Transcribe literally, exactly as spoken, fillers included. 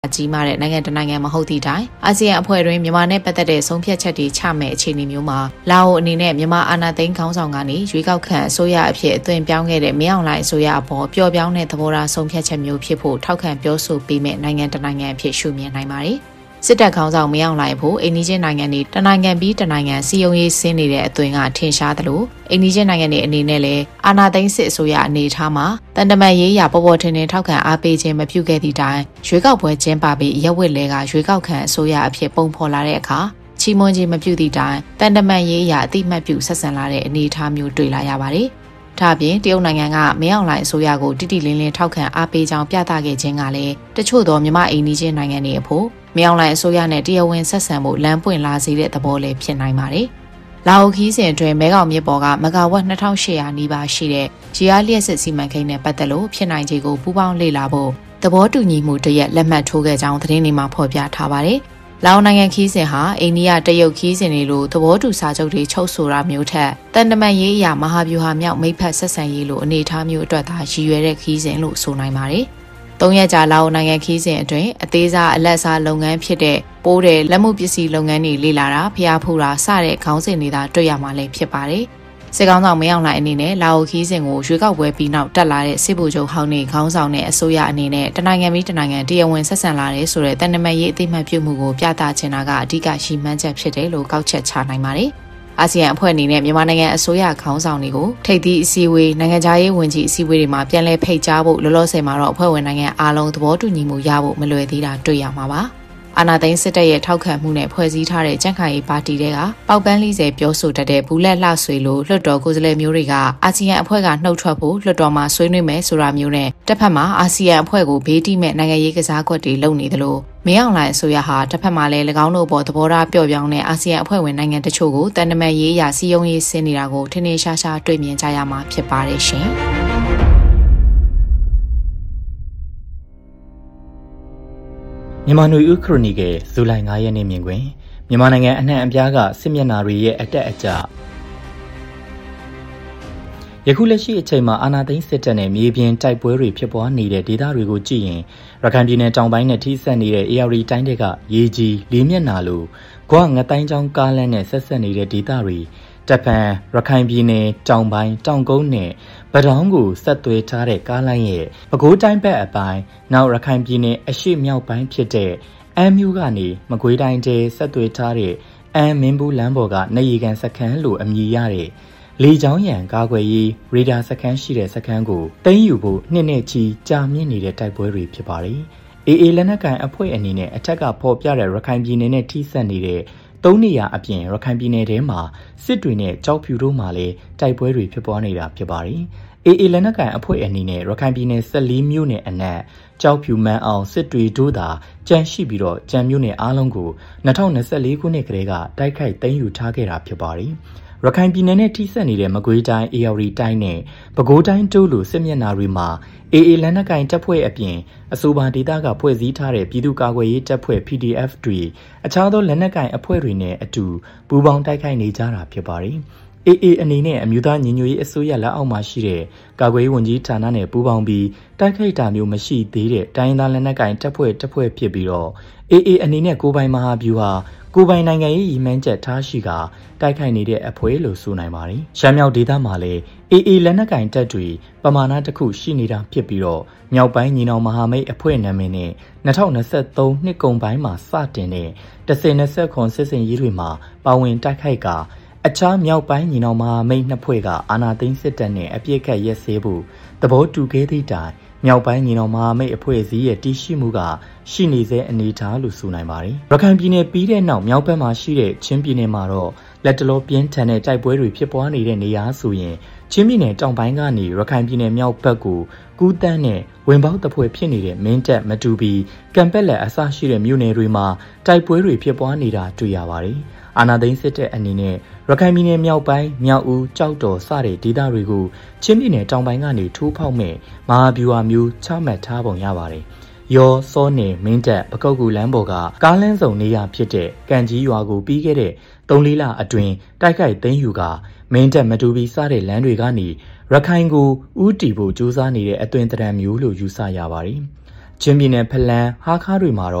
ကြီးမားတဲ့နိုင်ငံတနိုင်ငံမဟုတ်သည့်တိုင်အာဆီယံအဖွဲ့တွင်မြန်မာနဲ့ပတ်သက်တဲ့ဆုံးဖြတ်ချက်တွေချမဲ့အခြေအနေမျိုးမှာလာအိုအနေနဲ့မြန်မာအာဏာသိမ်းခေါင်းဆောင်ကနေရွေးကောက်ခံအစိုးရအဖြစ်အသွင်ပြောင်းခဲ့တဲ့မင်းအောင်လှိုင်အစိုးရအပေါ်ပျော်ပြောင်းတဲ့သဘောထားဆုံးဖြတ်ချက်မျိုးဖြစ်ဖို့ထောက်ခံပြောဆိုပေးမဲ့နိုင်ငံတနိုင်ငံအဖြစ်ရှုမြင်နိုင်ပါတယ်။စစ်တပ်ခေါင်းဆောင်မင်းအောင်လှိုင်ဖို့အိန္ဒိယနိုင်ငံတွေတနိုင်ငံပြီးတနိုင်ငံစီယုံရေးဆင်းနေတဲ့အသွင်ကထင်ရှားသလိုအိန္ဒိယနိုင်ငံတွေအနေနဲ့လည်းအာဏာသိမ်းစစ်အစိုးရအနေထားမှာတန်တမန်ရေးရာပေါ်ပေါ်ထင်ထင်ထောက်ခံအားပေးခြင်းမပြုခဲ့သည့်တိုင်ရွေးကောက်ပွဲကျင်းပပြီးရက်ဝက်လဲကရွေးကောက်ခံအစိုးရအဖြစ်ပုံဖော်လာတဲ့အခါချီးမွမ်းခြင်းမပြုသည့်တိုင်တန်တမန်ရေးရာအတိမတ်ပြုဆက်ဆံလာတဲ့အနေအထားမျိုးတွေ့လာရပါတယ်။ဒါ့အပြင်တရုတ်နိုင်ငံကမင်းအောင်လှိုင်အစိုးရကိုတိတိလင်းလင်းထောက်ခံအားပေးကြောင်းပြသခဲ့ခြင်းကလည်းတချို့သောမြန်မာအိန္ဒိယနိုင်ငံတွေအဖို့မင်းအောင်လှိုင်အစိုးရနဲ့တရားဝင်ဆက်ဆံမှုလမ်းပွင့်လာစေတဲ့သဘောလည်းဖြစ်နိုင်ပါတယ်။လာအိုခီးစဉ်အတွင်းမဲခေါင်မြစ်ပေါ်ကမဂါဝက်နှစ်ထောင်ရှစ်ရာနီးပါးရှိတဲ့ဂျီအားလျှက်စစ်စီမံကိန်းနဲ့ပတ်သက်လို့ဖြစ်နိုင်ခြေကိုပူးပေါင်းလေ့လာဖို့သဘောတူညီမှုတရက်လက်မှတ်ထိုးခဲ့ကြောင်းသတင်းတွေမှာဖော်ပြထားပါတယ်။လာအိုနိုင်ငံခီးစဉ်ဟာအိန္ဒိယတရုတ်ခီးစဉ်တွေလိုသဘောတူစာချုပ်တွေချုပ်ဆိုတာမျိုးထက်တန်တမန်ရေးအရာမဟာဗျူဟာမြောက်မိတ်ဖက်ဆက်ဆံရေးလိုအနေအထားမျိုးအတွက်သာရည်ရွယ်တဲ့ခီးစဉ်လို့ဆိုနိုင်ပါတယ်။သုံးရက်ကြာလာအိုနိုင်ငံခီးစဉ်အတွင်းအသေးစားအလက်စားလုပ်ငန်းဖြစ်တဲ့ပိုးတဲ့လက်မှုပစ္စည်းလုပ်ငန်းတွေလေ့လာတာဖျားဖူးတာစတဲ့ခေါင်းစဉ်တွေသာတွေ့ရမှာလည်းဖြစ်ပါတယ်။စစ်ကောင်ဆောင်မင်းအောင်လှိုင်အနေနဲ့လာအိုခီးစဉ်ကိုရွေးကောက်ပွဲပြီးနောက်တက်လာတဲ့စစ်ဗိုလ်ချုပ်ဟောင်းနေခေါင်းဆောင်တဲ့အစိုးရအနေနဲ့တနိုင်ငံပြီးတနိုင်ငံတရားဝင်ဆက်ဆံလာတဲ့ဆိုတဲ့တန်တမန်ရေးအသိမှတ်ပြုမှုကိုပြသချင်တာကအဓိကရှိမှန်းချက်ဖြစ်တယ်လို့ကောက်ချက်ချနိုင်ပါတယ်။အာဆီယံအဖွဲ့အနေနဲ့မြန်မာနိုင်ငံအစိုးရခေါင်းဆောင်တွေကိုထိပ်သီးအစည်းအဝေးနိုင်ငံခြားရေးဝန်ကြီးအစည်းအဝေးတွေမှာပြန်လည်ဖိတ်ကြားဖို့လောလောဆယ်မှာတော့အဖွဲ့ဝင်နိုင်ငံအားလုံးသဘောတူညီမှုရဖို့မလွယ်သေးတာတွေ့ရမှာပါ။အာဏာသိမ်းစစ်တပ်ရဲ့ထောက်ခံမှုနဲ့ဖွဲ့စည်းထားတဲ့ကြံ့ခိုင်ရေးပါတီတွေကပေါက်ပန်းလေးစဲပြောဆိုတတ်တဲ့ဘူးလက်လှဆွေလိုလွှတ်တော်ကိုယ်စားလှယ်မျိုးတွေကအာဆီယံအဖွဲ့ကနှုတ်ထွက်ဖို့လွှတ်တော်မှာဆွေးနွေးမယ်ဆိုတာမျိုးနဲ့တစ်ဖက်မှာအာဆီယံအဖွဲ့ကိုဘေးတိမဲ့နိုင်ငံရေးကစားကွက်တွေလုပ်နေသလိုမင်းအောင်လှိုင်အစိုးရဟာတစ်ဖက်မှာလည်း၎င်းတို့ပေါ်သဘောထားပျော့ပြောင်းတဲ့အာဆီယံအဖွဲ့ဝင်နိုင်ငံတချို့ကိုတန်တမန်ရေးရာစီယုံရေးဆင်းနေတာကိုထင်ထင်ရှားရှားတွေ့မြင်ကြရမှာဖြစ်ပါတယ်ရှင်။မြန်မာနွေဦးခရိုနီကယ်ဇူလိုင်၅ရက်နေ့မြင်ကွင်းမြန်မာနိုင်ငံအနှံ့အပြားကစစ်မျက်နှာတွေရဲ့အတက်အကျယခုလက်ရှိအချိန်မှာအာဏာသိမ်းစစ်တပ်နဲ့မြေပြင်တိုက်ပွဲတွေဖြစ်ပွားနေတဲ့ဒေသတွေကိုကြည့်ရင်ရခိုင်ပြည်နယ်တောင်ပိုင်းနဲ့ထိစပ်နေတဲ့အေရဝတီတိုင်းတွေကရေကြီးလေးမျက်နှာလိုဂွငတိုင်းချောင်းကားလမ်းနဲ့ဆက်ဆက်နေတဲ့ဒေသတွေတပ်ဖန်ရခိုင်ပြည်နယ်တောင်ပိုင်းတောင်ကုန်းနဲ့ဗတောင်းကိုဆက်သွဲထားတဲ့ကားလိုင်းရဲ့ပဲခူးတိုင်းဘက်အပိုင်းနောက်ရခိုင်ပြည်နယ်အရှေ့မြောက်ပိုင်းဖြစ်တဲ့အမ်းမြို့ကနေမကွေးတိုင်းကျဲဆက်သွဲထားတဲ့အမ်းမင်းဘူးလမ်းပေါ်ကနေရီကန်စခန်းလိုအမည်ရတဲ့လေချောင်းရံကားကွယ်ရေးရေဒါစခန်းရှိတဲ့စခန်းကိုသိမ်းယူဖို့နှစ်နှစ်ချီကြာမြင့်နေတဲ့တိုက်ပွဲတွေဖြစ်ပါတယ်။အေအေလက်နက်ကန်အဖွဲ့အနေနဲ့အထက်ကဖော်ပြတဲ့ရခိုင်ပြည်နယ်နဲ့ထိစပ်နေတဲ့သုံးနေရာအပြင်ရခိုင်ပြည်နယ်ထဲမှာစစ်တွေနဲ့ကြောက်ဖြူတို့မှာလည်းတိုက်ပွဲတွေဖြစ်ပွားနေတာဖြစ်ပါတယ်။အေအေလက်နက်ကန်အဖွဲ့အနေနဲ့ရခိုင်ပြည်နယ်၁၄မြို့နယ်အနက်ကြောက်ဖြူမန်းအောင်စစ်တွေတို့သာကြန့်ရှိပြီးတော့ကြံမြို့နယ်အားလုံးကို၂၀၂၄ခုနှစ်ကတည်းကတိုက်ခိုက်သိမ်းယူထားခဲ့တာဖြစ်ပါတယ်။ရခိုင်ပြည်နယ်နဲ့ထိစပ်နေတဲ့မကွေးတိုင်းအေရဝတီတိုင်းနဲ့ပဲခူးတိုင်းတို့လိုစစ်မျက်နှာတွေမှာအေအေလက်နက်ကိုင်တပ်ဖွဲ့အပြင်အဆိုပါဒေသကဖွဲ့စည်းထားတဲ့ပြည်သူ့ကာကွယ်ရေးတပ်ဖွဲ့ ပီ ဒီ အက်ဖ် တွေအခြားသောလက်နက်ကိုင်အဖွဲ့တွေနဲ့အတူပူးပေါင်းတိုက်ခိုက်နေကြတာဖြစ်ပါတယ်။ အေအေအနေနဲ့အမျိုးသားညီညွတ်ရေးအစိုးရလက်အောက်မှာရှိတဲ့ကာကွယ်ရေးဝန်ကြီးဌာနနဲ့ပူးပေါင်းပြီးတိုက်ခိုက်တာမျိုးမရှိသေးတဲ့တိုင်းသားလက်နက်ကိုင်တပ်ဖွဲ့တပ်ဖွဲ့ဖြစ်ပြီးတော့အေအေအနေနဲ့ကိုပိုင်မဟာဗျူဟာကိုပိုင်နိုင်ငံရေးရည်မှန်းချက်ထားရှိကတိုက်ခိုက်နေတဲ့အဖွဲ့လို့ဆိုနိုင်ပါတယ်။ရှမ်းမြောက်ဒေသမှာလည်းအေအေလက်နက်ကင်တပ်တွေပမာဏတစ်ခုရှိနေတာဖြစ်ပြီးတော့မြောက်ပိုင်းညီနောင်မဟာမိတ်အဖွဲ့နာမည်နဲ့၂၀၂၃နှစ်ကုန်ပိုင်းမှာစတင်တဲ့တစ်ဆယ်၂၀ခွန်စစ်စင်ရေးတွေမှာပါဝင်တိုက်ခိုက်ကအခြားမြောက်ပိုင်းညီနောင်မဟာမိတ်နှစ်ဖွဲ့ကအာဏာသိမ်းစစ်တပ်နဲ့အပြစ်ခတ်ရက်စဲဖို့သဘောတူခဲ့သည့်တိုင်မြောက်ပိုင်းညီနောင်မဟာမိတ်အဖွဲ့အစည်းရဲ့တည်ရှိမှုကရှိနေစေအနေထားလို့ဆိုနိုင်ပါတယ်။ရခိုင်ပြည်နယ်ပြီးတဲ့နောက်မြောက်ဘက်မှာရှိတဲ့ချင်းပြည်နယ်မှာတော့လက်တလောပြင်းထန်တဲ့တိုက်ပွဲတွေဖြစ်ပွားနေတဲ့နေရာဆိုရင်ချင်းပြည်နယ်တောင်ပိုင်းကနေရခိုင်ပြည်နယ်မြောက်ဘက်ကိုကူးတန်းနဲ့ဝင်ပေါက်တပွဲဖြစ်နေတဲ့မင်းတပ်မတူပီကံပက်လက်အစရှိတဲ့မြို့နယ်တွေမှာတိုက်ပွဲတွေဖြစ်ပွားနေတာတွေ့ရပါတယ်။အာဏာသိမ်းစစ်တပ်အနေနဲ့ရခိုင်ပြည်နယ်မြောက်ပိုင်းမြောက်ဦးကြောက်တော်စတဲ့ဒေသတွေကိုချင်းပြည်နယ်တောင်ပိုင်းကနေထိုးဖောက်မဲ့မဟာဗျူဟာမျိုးချမှတ်ထားပုံရပါတယ်။ရောစောနယ်မင်းတပ်ပကုတ်ကူလမ်းပေါ်ကကားလမ်းစုံနေရာဖြစ်တဲ့ကံကြီးရွာကိုပြီးခဲ့တဲ့သုံးလေးလအတွင်းတိုက်ခိုက်သိမ်းယူကမင်းတပ်မတူပီစတဲ့လမ်းတွေကနေရခိုင်ကိုဥတီဖို့ကြိုးစားနေတဲ့အသွင်သဏ္ဍာန်မျိုးလို့ယူဆရပါတယ်။ချင်းပြည်နယ်ဖလန်းဟားခါးတွေမှာ